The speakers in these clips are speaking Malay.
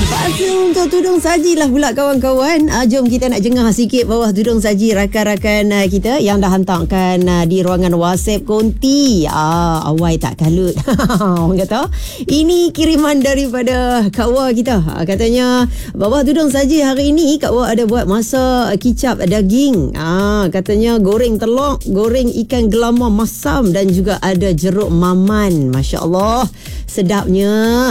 Paksa untuk tudung sajilah pula kawan-kawan. Jom kita nak jengah sikit bawah tudung saji rakan-rakan kita yang dah hantarkan di ruangan WhatsApp konti. Awai tak kalut. Orang kata ini kiriman daripada Kak Wah kita. Katanya bawah tudung saji hari ini Kak Wah ada buat masak kicap daging. Katanya goreng telur, goreng ikan gelama masam dan juga ada jeruk maman. Masya Allah, sedapnya.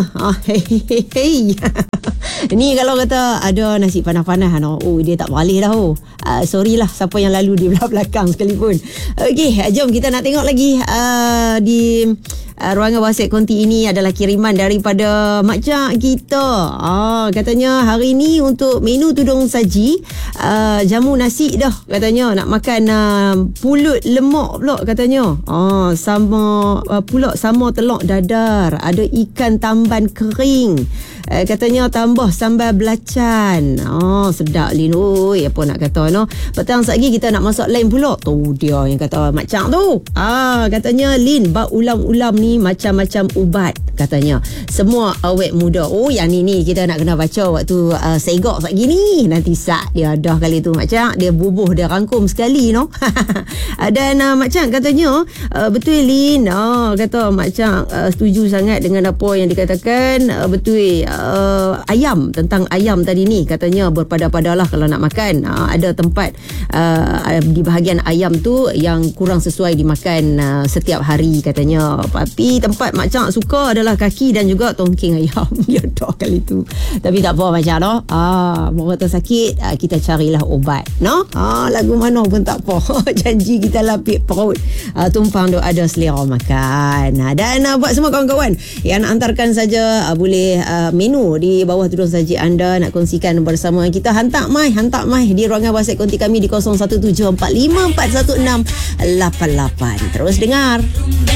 Ni kalau kata ada nasi panas-panas, dia tak boleh dah. Sorry lah siapa yang lalu di belakang sekalipun. Okey, jom kita nak tengok lagi di ruangan WhatsApp konti ini adalah kiriman daripada Mak Cak kita. Katanya hari ni untuk menu tudung saji, jamu nasi dah katanya, nak makan pulut lemak pula katanya. Sama pula sama telur dadar, ada ikan tamban kering. Katanya tambah sambal belacan. Sedap Lin. Oi, apa nak kata no. Petang lagi kita nak masak lain pula. Tu dia yang kata Mak Cak tu. Katanya Lin, bak ulam-ulam ni macam-macam ubat katanya. Semua awet muda. Yang ni kita nak kena baca waktu segak sat gini. Nanti sat dia dah kali tu Mak Cak, dia bubuh, dia rangkum sekali no. Dan Mak Cak katanya betul Lin. Kata Mak Cak setuju sangat dengan apa yang dikatakan. Betul. Ayam, tentang ayam tadi ni katanya berpada-padalah kalau nak makan. Ada tempat di bahagian ayam tu yang kurang sesuai dimakan setiap hari katanya. Tapi tempat Mak Cak suka adalah kaki dan juga tongking ayam. Ya dah kali tu. Tapi tak apa Mak Cak no. Orang kata sakit, kita carilah ubat no. Lagu mana pun tak apa. Janji kita lapik perut, tumpang tu ada selera makan. Dan buat semua kawan-kawan yang nak hantarkan saja, boleh menu di bawah tudung saji anda nak kongsikan bersama kita. Hantar mai di ruangan WhatsApp konti kami di 0174541688. Terus dengar.